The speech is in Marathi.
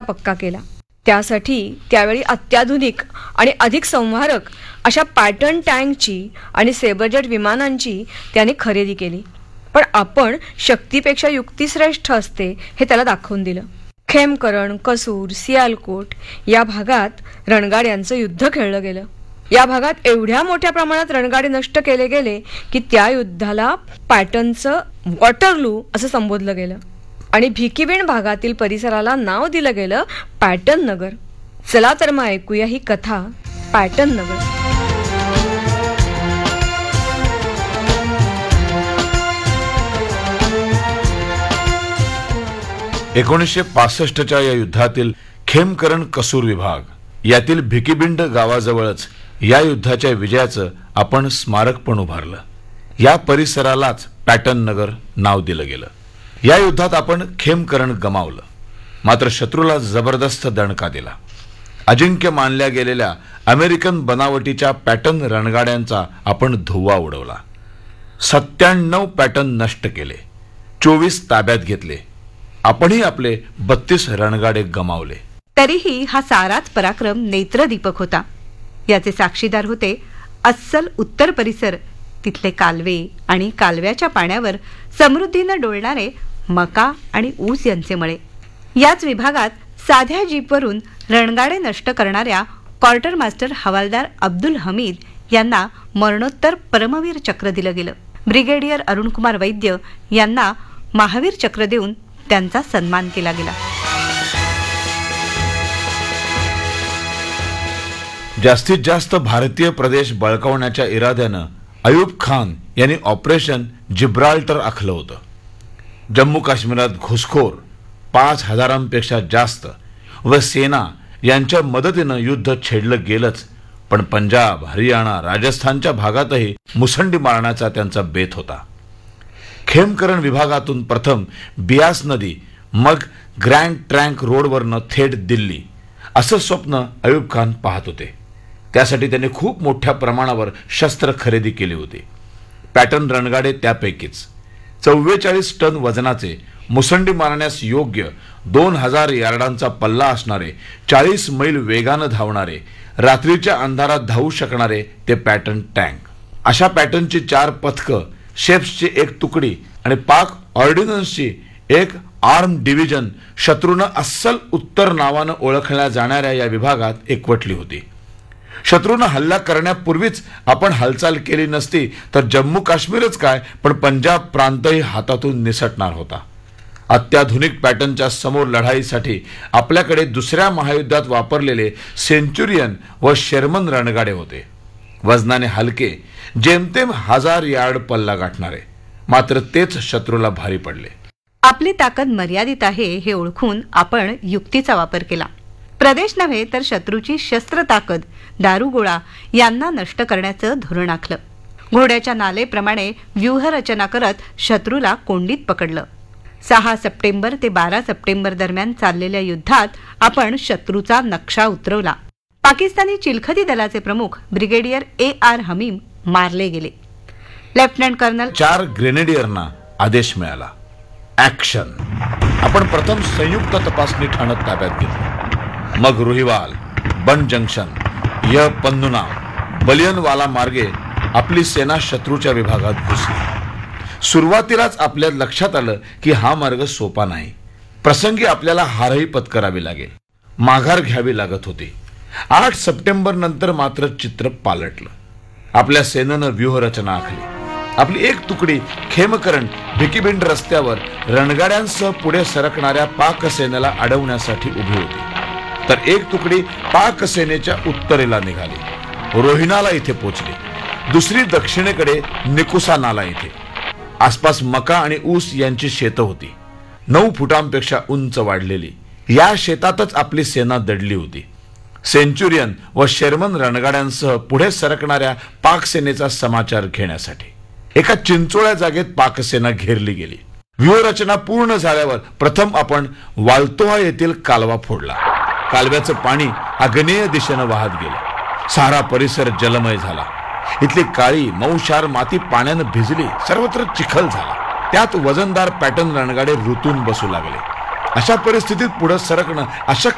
पक्का केला. त्यासाठी त्यावेळी अत्याधुनिक आणि अधिक संवाहक अशा पॅटर्न टँकची आणि सेबरजेट विमानांची त्याने खरेदी केली. पण आपण शक्तीपेक्षा युक्ती श्रेष्ठ असते हे त्याला दाखवून दिलं. खेमकरण, कसूर, सियालकोट या भागात रणगाड्यांचं युद्ध खेळलं गेलं. या भागात एवढ्या मोठ्या प्रमाणात रणगाडे नष्ट केले गेले की त्या युद्धाला पॅटर्नचं वॉटरलू असं संबोधलं गेलं आणि भिकीबीण भागातील परिसराला नाव दिलं गेलं पॅटर्न नगर. चला तर मग ऐकूया ही कथा पॅटर्न नगर. 1965च्या या युद्धातील खेमकरण कसूर विभाग यातील भिकीबिंड गावाजवळच या युद्धाच्या विजयाचं आपण स्मारक पण उभारलं. या परिसरालाच पॅटर्न नगर नाव दिलं गेलं. या युद्धात आपण खेमकरण गमावलं, मात्र शत्रूला जबरदस्त दणका दिला. अजिंक्य मानल्या गेलेल्या अमेरिकन बनावटीच्या पॅटर्न रणगाड्यांचा आपण धुव्वा उडवला. 97 पॅटर्न नष्ट केले, 24 ताब्यात घेतले. आपणही आपले 32 रणगाडे गमावले. तरीही हा साराच पराक्रम नेत्रदीपक होता. याचे साक्षीदार होते अस्सल उत्तर परिसर, तिथले कालवे आणि कालव्याच्या पाण्यावर समृद्धीनं डोलणारे मका आणि ऊस यांचे मळे. याच विभागात साध्या जीपवरून रणगाडे नष्ट करणाऱ्या क्वार्टर मास्टर हवालदार अब्दुल हमीद यांना मरणोत्तर परमवीर चक्र दिलं गेलं. ब्रिगेडियर अरुणकुमार वैद्य यांना महावीर चक्र देऊन त्यांचा सन्मान केला गेला. जास्तीत जास्त भारतीय प्रदेश बळकावण्याच्या इराद्यानं अयूब खान यांनी ऑपरेशन जिब्राल्टर आखलं होतं. जम्मू काश्मीरात घुसखोर 5,000पेक्षा जास्त व सेना यांच्या मदतीनं युद्ध छेडलं गेलंच, पण पंजाब, हरियाणा, राजस्थानच्या भागातही मुसंडी मारण्याचा त्यांचा बेत होता. खेमकरण विभागातून प्रथम बियास नदी, मग ग्रँड ट्रँक रोडवरनं थेट दिल्ली असं स्वप्न अयूब खान पाहत होते. त्यासाठी त्यांनी खूप मोठ्या प्रमाणावर शस्त्र खरेदी केली होती. पॅटर्न रणगाडे त्यापैकीच. 44 टन वजनाचे, मुसंडी मारण्यास योग्य, 2000 यार्डांचा पल्ला असणारे, 40 मैल वेगानं धावणारे, रात्रीच्या अंधारात धावू शकणारे ते पॅटर्न टँक. अशा पॅटर्नची 4 पथकं, शेप्सची 1 तुकडी आणि पाक ऑर्डिनन्सची 1 आर्म डिव्हिजन शत्रूनं अस्सल उत्तर नावानं ओळखल्या जाणाऱ्या या विभागात एकवटली होती. शत्रूनं हल्ला करण्यापूर्वीच आपण हालचाल केली नसती तर जम्मू काश्मीरच काय, पण पंजाब प्रांतही हातातून निसटणार होता. अत्याधुनिक पॅटर्नच्या समोर लढाईसाठी आपल्याकडे दुसऱ्या महायुद्धात वापरलेले सेंचुरियन व शेरमन रणगाडे होते. वजनाने हलके, जेमतेम 1000 यार्ड पल्ला गाठणारे, मात्र तेच शत्रूला भारी पडले. आपली ताकद मर्यादित आहे हे ओळखून आपण युक्तीचा वापर केला. प्रदेश नव्हे तर शत्रूची शस्त्र ताकद, दारुगोळा यांना नष्ट करण्याचं धोरण आखलं. घोड्याच्या नालेप्रमाणे व्यूहरचना करत शत्रूला कोंडीत पकडलं. 6 सप्टेंबर ते 12 सप्टेंबर दरम्यान चाललेल्या युद्धात आपण शत्रूचा नक्षा उतरवला. पाकिस्तानी चिलखती दलाचे प्रमुख ब्रिगेडियर AR हमीम मारले गेले. लेफ्टनंट कर्नल 4 ग्रेनेडियरना आदेश मिळाला. ऍक्शन. आपण प्रथम संयुक्त तपासणी ठाणं ताब्यात घेतलं. मग रुहिवाल, बन जंक्शन, पन्नुना, बलियनवाला मार्गे आपली सेना शत्रूच्या विभागात घुसली. सुरुवातीलाच आपल्या लक्षात आलं की हा मार्ग सोपा नाही. प्रसंगी आपल्याला हारही पत्करावी लागेल, माघार घ्यावी लागत होती. 8 सप्टेंबर नंतर मात्र चित्र पालटलं. आपल्या सेनेनं व्यूहरचना आखली. आपली 1 तुकडी खेमकरण भिकीबिंड रस्त्यावर रणगाड्यांसह पुढे सरकणाऱ्या पाक सेनेला अडवण्यासाठी उभी होती, तर 1 तुकडी पाक सेनेच्या उत्तरेला निघाली. रोहिनाला इथे पोचली. दुसरी दक्षिणेकडे निकुसा नाला इथे. आसपास मका आणि ऊस यांची शेतं होती, 9 फुटांपेक्षा उंच वाढलेली. या शेतातच आपली सेना दडली होती. सेंचुरियन व शेरमन रणगाड्यांसह पुढे सरकणाऱ्या पाक सेनेचा समाचार घेण्यासाठी एका चिंचोळ्या जागेत पाकसेना घेरली गेली. व्यूहरचना पूर्ण झाल्यावर प्रथम आपण वाल्तोहा येथील कालवा फोडला. कालव्याचं पाणी आग्नेय दिशेनं वाहत गेलं. सारा परिसर जलमय झाला. इथली काळी मऊशार माती पाण्यानं भिजली. सर्वत्र चिखल झाला. त्यात वजनदार पॅटर्न रणगाडे रुतून बसू लागले. अशा परिस्थितीत पुढे सरकणं अशक्य